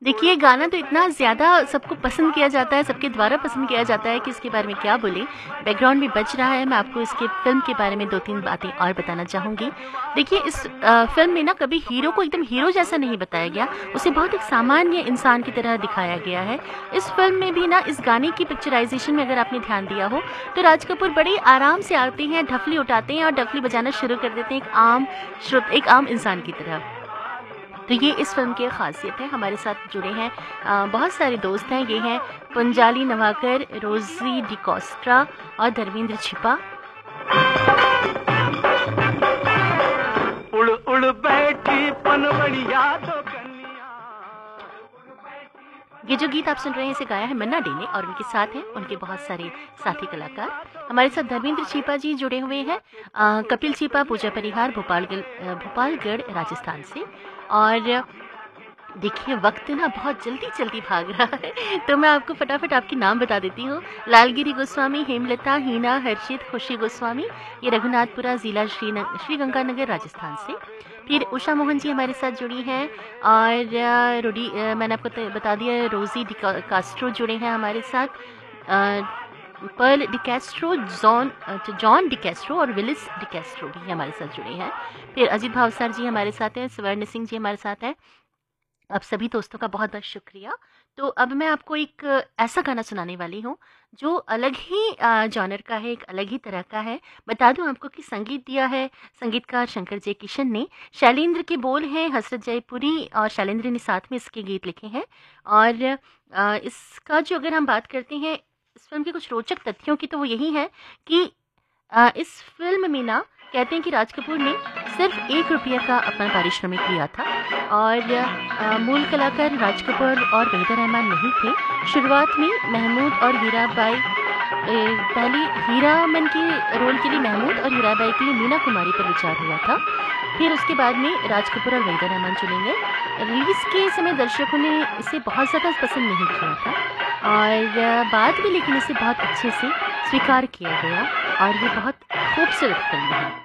देखिए, गाना तो इतना ज़्यादा सबको पसंद किया जाता है, सबके द्वारा पसंद किया जाता है कि इसके बारे में क्या बोलें। बैकग्राउंड में बज रहा है, मैं आपको इसके फ़िल्म के बारे में 2-3 बातें और बताना चाहूँगी। देखिए, इस फ़िल्म में ना कभी हीरो को एकदम हीरो जैसा नहीं बताया गया, उसे बहुत एक सामान्य इंसान की तरह दिखाया गया है। इस फ़िल्म में भी ना इस गाने की पिक्चराइज़ेशन में अगर आपने ध्यान दिया हो, तो राज कपूर बड़े आराम से आते हैं, ढफली उठाते हैं और ढफली बजाना शुरू कर देते हैं एक आम इंसान की तरह। तो ये इस फ़िल्म की ख़ासियत है। हमारे साथ जुड़े हैं बहुत सारे दोस्त हैं। ये हैं पुंजाली नवाकर, रोज़ी डिकोस्ट्रा और धर्मेंद्र छिपा। उड़ उड़ बैठी पनवड़िया तो कन्या। ये जो गीत आप सुन रहे हैं इसे गाया है मन्ना डे ने और उनके साथ हैं उनके बहुत सारे साथी कलाकार। हमारे साथ धर्मेंद्र छिपा जी जुड़े हुए हैं। कपिल छिपा, पूजा परिहार, भोपालगढ़ राजस्थान से। और देखिए, वक्त ना बहुत जल्दी जल्दी भाग रहा है तो मैं आपको फटाफट आपके नाम बता देती हूँ। लालगिरी गोस्वामी, हेमलता, हीना, हर्षित, खुशी गोस्वामी, ये रघुनाथपुरा ज़िला श्रीगंगानगर राजस्थान से। फिर उषा मोहन जी हमारे साथ जुड़ी हैं और मैंने आपको बता दिया, रोज़ी कास्ट्रो जुड़े हैं हमारे साथ। पर्ल डिकैस्ट्रो, जॉन डिकैस्ट्रो और विलिस डिकैस्ट्रो भी हमारे साथ जुड़े हैं। फिर अजीत भावसार जी हमारे साथ हैं, स्वर्ण सिंह जी हमारे साथ हैं। आप सभी दोस्तों का बहुत बहुत शुक्रिया। तो अब मैं आपको एक ऐसा गाना सुनाने वाली हूँ जो अलग ही जॉनर का है, एक अलग ही तरह का है। बता दूं आपको कि संगीत दिया है संगीतकार शंकर जय किशन ने। शैलेंद्र के बोल हैं हसरत जयपुरी और शैलेंद्र ने साथ में इसके गीत लिखे हैं। और इसका जो अगर हम बात करते हैं इस फिल्म के कुछ रोचक तथ्यों की, तो वो यही है कि इस फिल्म में ना कहते हैं कि राज कपूर ने सिर्फ ₹1 का अपना पारिश्रमिक लिया था और मूल कलाकार राज कपूर और वहीदा रहमान नहीं थे। शुरुआत में महमूद और हीराबाई, पहले हीरामन के रोल के लिए महमूद और हीराबाई के लिए मीना कुमारी पर विचार हुआ था। फिर उसके बाद में राज कपूर और वहीदा रहमान चुने गए। रिलीज़ के समय दर्शकों ने इसे बहुत ज़्यादा पसंद नहीं किया था और बाद में लेकिन इसे बहुत अच्छे से स्वीकार किया गया और ये बहुत खूबसूरत फिल्म है।